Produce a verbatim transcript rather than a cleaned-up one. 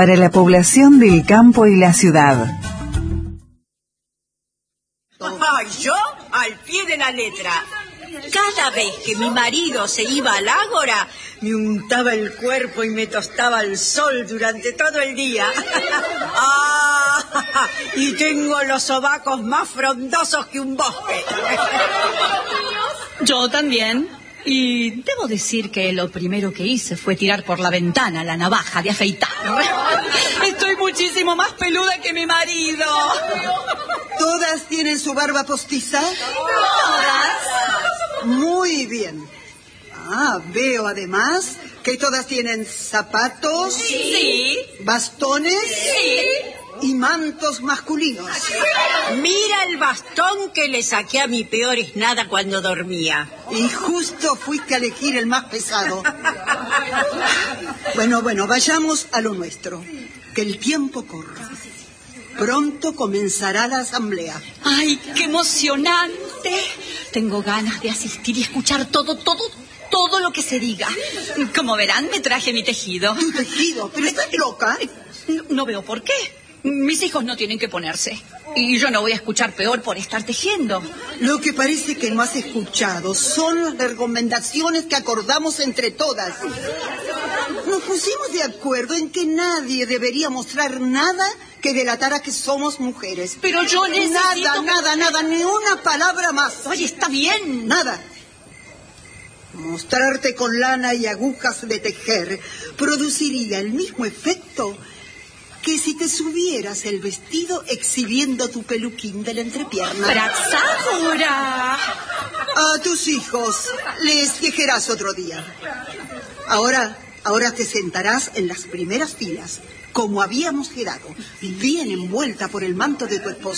para la población del campo y la ciudad. Ay, yo al pie de la letra. Cada vez que mi marido se iba al ágora, me untaba el cuerpo y me tostaba el sol durante todo el día. ¡Ah! Y tengo los sobacos más frondosos que un bosque. Yo también. Y debo decir que lo primero que hice fue tirar por la ventana la navaja de afeitar. Estoy muchísimo más peluda que mi marido. ¿Todas tienen su barba postiza? ¿Todas? Muy bien. Ah, veo además que todas tienen zapatos. Sí. Bastones. Sí. Y mantos masculinos. Mira el bastón que le saqué a mi peor es nada cuando dormía. Y justo fuiste a elegir el más pesado. Bueno, bueno, vayamos a lo nuestro. Que el tiempo corra. Pronto comenzará la asamblea. ¡Ay, qué emocionante! Tengo ganas de asistir y escuchar todo, todo, todo lo que se diga. Como verán, me traje mi tejido. ¿Tu tejido? ¿Pero estás loca? No, no veo por qué. Mis hijos no tienen que ponerse. Y yo no voy a escuchar peor por estar tejiendo. Lo que parece que no has escuchado son las recomendaciones que acordamos entre todas. Nos pusimos de acuerdo en que nadie debería mostrar nada que delatara que somos mujeres. Pero yo necesito... Nada, nada, nada, ni una palabra más. Oye, está bien. Nada. Mostrarte con lana y agujas de tejer produciría el mismo efecto que si te subieras el vestido exhibiendo tu peluquín de la entrepierna. ¡Braxadora! A tus hijos les tejerás otro día. Ahora, ahora te sentarás en las primeras filas, como habíamos quedado, bien envuelta por el manto de tu esposo.